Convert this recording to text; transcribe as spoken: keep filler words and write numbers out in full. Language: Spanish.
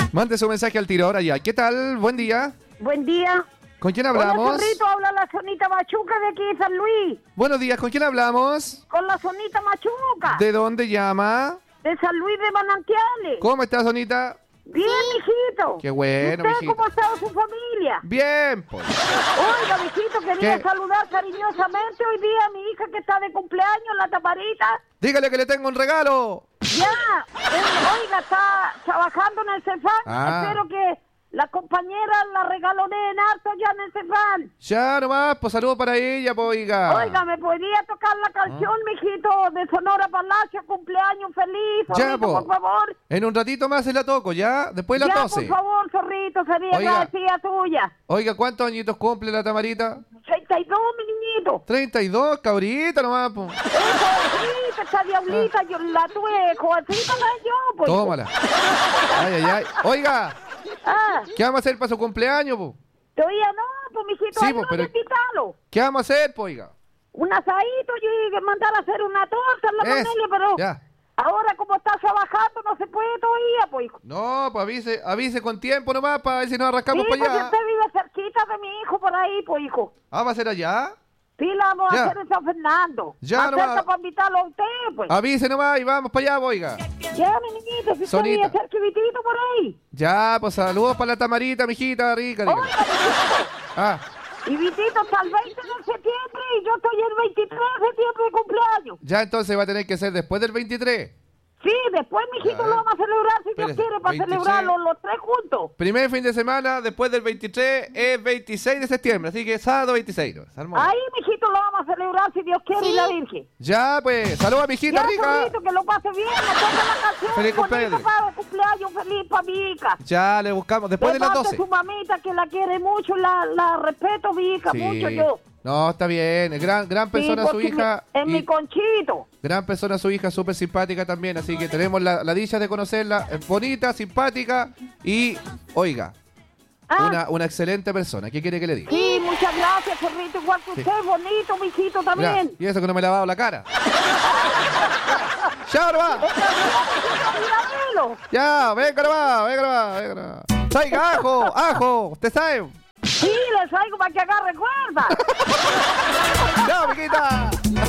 Mande su mensaje al tiro ahora ya. ¿Qué tal? Buen día. Buen día. ¿Con quién hablamos? Hola, Zorrito, habla la Sonita Machuca de aquí de San Luis. Buenos días, ¿con quién hablamos? Con la Sonita Machuca. ¿De dónde llama? De San Luis de Manantiales. ¿Cómo está, Sonita? Bien, mijito. Qué bueno, ¿Usted mijito. cómo ha estado su familia? Bien, pues. Oiga, mijito, quería ¿Qué? saludar cariñosamente hoy día a mi hija que está de cumpleaños, la Tamarita. Dígale que le tengo un regalo. Ya, eh, oiga, está trabajando en el Cefán. Ah. Espero que la compañera la regaloneen harto ya en el Cefán. Ya nomás, pues saludo para ella, pues, oiga. Oiga, ¿me podría tocar la canción, mijito, de Sonora Palacio, cumpleaños feliz? Ya, Zorrito, po. por favor. En un ratito más se la toco, ¿ya? Después de las Ya, doce. por favor, Zorrito, sería Oiga. agradecida tuya. Oiga, ¿cuántos añitos cumple la Tamarita? treinta y dos, mi niñito. treinta y dos, cabrita nomás, pues. Eso, sí, esa diablita, yo la tuve, jovencita la yo, pues. Tómala. Ay, ay, ay. Oiga, Ah, ¿qué vamos a hacer para su cumpleaños, pues? todavía no, pues, mijito, Sí, ahí pues, no pero- me invítalo. ¿Qué vamos a hacer, pues, oiga? Un asadito, yo iba a mandar a hacer una torta en la Es- familia, pero ya. ahora como está trabajando no se puede todavía, pues, hijo. No, pues avise, avise con tiempo nomás para ver si nos arrancamos Sí, para porque allá. usted vive cerquita de mi hijo por ahí, pues, hijo. Ah, ¿va a ser allá? Sí, la vamos Ya. a hacer en San Fernando. Ya, Más nomás. cerca para invitarlo a usted, pues. Avise nomás y vamos para allá, pues, oiga. Ya, mi niñito, si usted Sonita. vive cerquitito por ahí. Ya, pues saludos para la Tamarita, mijita, rica, rica. Oiga, mijito. Ah, Y Vitito está el veinte de septiembre y yo estoy el veintitrés de septiembre de cumpleaños. ya entonces va a tener que ser después del veintitrés. Sí, después, mijito, Ya, lo vamos a celebrar si espérese, Dios quiere para veintiséis. celebrarlo los tres juntos. Primer fin de semana, después del veintitrés, es veintiséis de septiembre, así que sábado veintiséis. ¿No? Se armó. Ahí, mijito, lo vamos a celebrar si Dios quiere y la Virgen. Ya, pues, saludos a mijita Ya, rica. Zorrito, que lo pase bien, me toca la canción Feliz cumpleaños. bonita para el cumpleaños feliz para mi hija. Ya le buscamos, después de De las parte doce. su mamita que la quiere mucho, la, la respeto mi hija, Sí. mucho yo. No, está bien, es gran, gran persona Sí, su porque hija. mi- es y mi conchito. gran persona su hija, súper simpática también, así que tenemos la, la dicha de conocerla. Es bonita, simpática y, oiga, Ah, una, una excelente persona. ¿Qué quiere que le diga? sí, muchas gracias, Zorrito, igual que Sí. usted, bonito, mijito Mira, también. y eso que no me he lavado la cara. ¡Ya, nomás! Miramelo. ¡Ya! ¡Venga nomás! ¡Venga nomás! ¡Venga nomás! ¡Traiga ajo! ¡Ajo! ¿Usted sabe? Sí, les traigo para que agarre cuerda. ¡Chao, amiguita!